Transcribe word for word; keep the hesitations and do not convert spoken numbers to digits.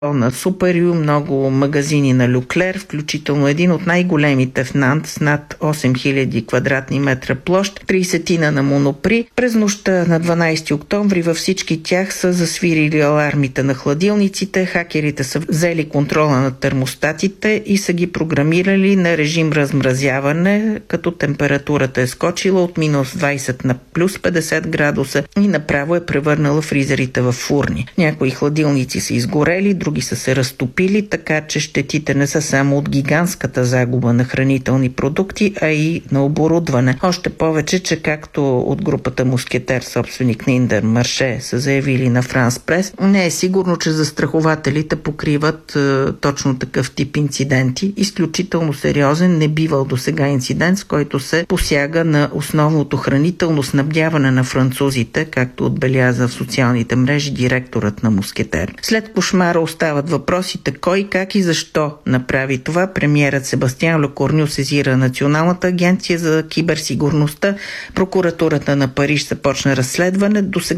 на Суперю, много магазини на Люклер, включително един от най-големите в Нант с над осем хиляди квадратни метра площ, трийсетина на Монопри. През нощта на дванайсети октомври във всички тях са засвирили алармите на хладилниците, хакерите са взели контрола на термостатите и са ги програмирали на режим размразяване, като температурата е скочила от минус двайсет на плюс петдесет градуса и направо е превърнала фризерите в фурни. Някои хладилници са изгорели, други са се разтопили, така че щетите не са само от гигантската загуба на хранителни продукти, а и на оборудване. Още повече, че както от групата Мускетер, собственик на Интермарше, са заявили на Франс Прес, не е сигурно, че застрахователите покриват е, точно такъв тип инциденти. Изключително сериозен не бивал до сега инцидент, с който се посяга на основното хранително снабдяване на французите, както отбеляза в социалните мрежи директорът на Мускетер. След кошмара остават въпросите кой, как и защо направи това. Премиерът Себастиан Лекорню сезира Националната агенция за киберсигурността. Прокуратурата на Париж започна разследване. До сега